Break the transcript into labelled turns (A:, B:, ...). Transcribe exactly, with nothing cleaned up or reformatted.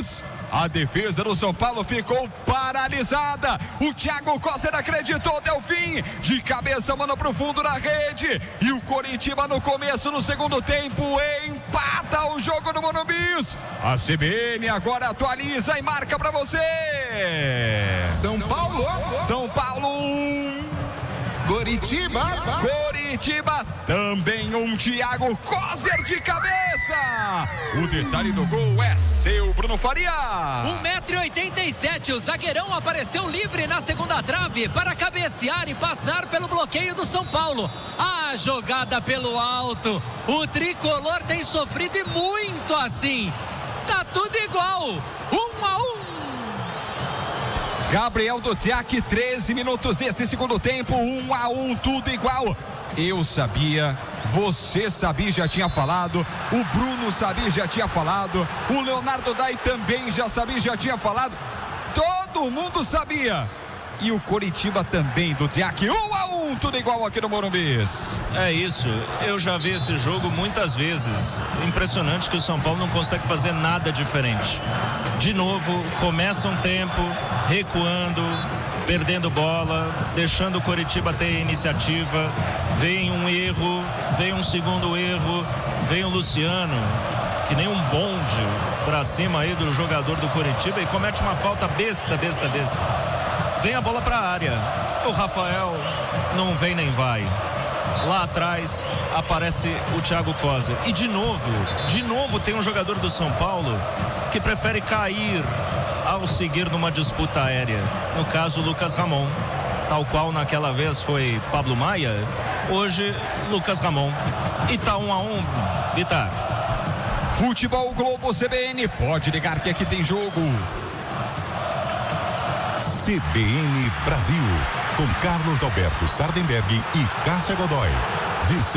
A: Morumbi. A defesa do São Paulo ficou paralisada. O Thiago Coser acreditou, deu fim. De cabeça, mano, pro fundo da rede. E o Coritiba no começo, no segundo tempo, empata o jogo no Morumbi. A C B N agora atualiza e marca pra você.
B: São Paulo.
A: São Paulo um.
B: Coritiba.
A: Coritiba também um Thiago Coser de cabeça. O detalhe do gol é seu, Bruno Faria.
C: um metro e oitenta e sete, o zagueirão apareceu livre na segunda trave para cabecear e passar pelo bloqueio do São Paulo. A jogada pelo alto. O tricolor tem sofrido e muito assim. Tá tudo igual. Um a um.
A: Gabriel Duziak, treze minutos desse segundo tempo, um a um, tudo igual. Eu sabia, você sabia, já tinha falado, o Bruno sabia, já tinha falado, o Leonardo Dai também já sabia, já tinha falado, todo mundo sabia. E o Coritiba também, Duziak, um a um, tudo igual aqui no Morumbi.
D: É isso, eu já vi esse jogo muitas vezes. Impressionante que o São Paulo não consegue fazer nada diferente. De novo, começa um tempo recuando, perdendo bola, deixando o Coritiba ter iniciativa. Vem um erro, vem um segundo erro, vem o Luciano, que nem um bonde pra cima aí do jogador do Coritiba e comete uma falta besta, besta, besta. Vem a bola para a área. O Rafael não vem nem vai. Lá atrás aparece o Thiago Coser. E de novo, de novo tem um jogador do São Paulo que prefere cair ao seguir numa disputa aérea. No caso, Lucas Ramon. Tal qual naquela vez foi Pablo Maia, hoje Lucas Ramon. E tá um a um, Bitar.
A: Futebol Globo C B N, pode ligar que aqui tem jogo.
E: C B N Brasil, com Carlos Alberto Sardenberg e Cássia Godoy. De